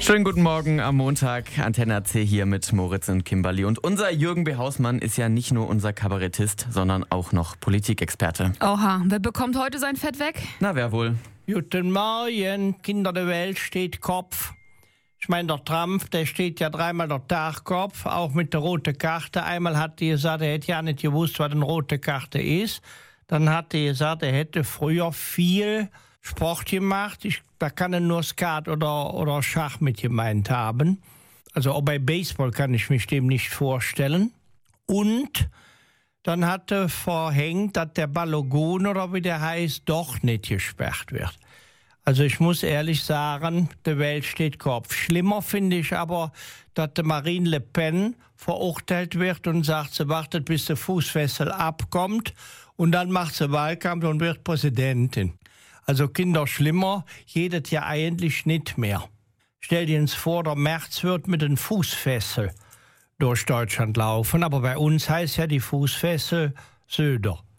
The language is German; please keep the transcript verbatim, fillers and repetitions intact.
Schönen guten Morgen am Montag. Antenne A C hier mit Moritz und Kimberly. Und unser Jürgen B. Hausmann ist ja nicht nur unser Kabarettist, sondern auch noch Politikexperte. Oha, wer bekommt heute sein Fett weg? Na, wer wohl? Guten Morgen, Kinder der Welt, steht Kopf. Ich meine, der Trump, der steht ja dreimal der Tag Kopf, auch mit der roten Karte. Einmal hat er gesagt, er hätte ja nicht gewusst, was eine rote Karte ist. Dann hat er gesagt, er hätte früher viel Sport gemacht. Ich, da kann er nur Skat oder, oder Schach mit gemeint haben. Also auch bei Baseball kann ich mich dem nicht vorstellen. Und dann hat er verhängt, dass der Balogun oder wie der heißt, doch nicht gesperrt wird. Also ich muss ehrlich sagen, der Welt steht Kopf. Schlimmer finde ich aber, dass Marine Le Pen verurteilt wird und sagt, sie wartet, bis der Fußfessel abkommt und dann macht sie Wahlkampf und wird Präsidentin. Also Kinder, schlimmer geht es ja eigentlich nicht mehr. Stell dir uns vor, der Merz wird mit den Fußfessel durch Deutschland laufen, aber bei uns heißt ja die Fußfessel Söder.